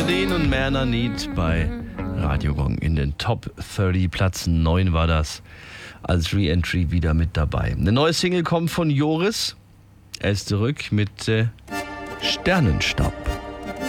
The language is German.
Dean und Merna Need bei Radio Gong in den Top 30. Platz 9 war das als Re-Entry wieder mit dabei. Eine neue Single kommt von Joris. Er ist zurück mit Sternenstaub.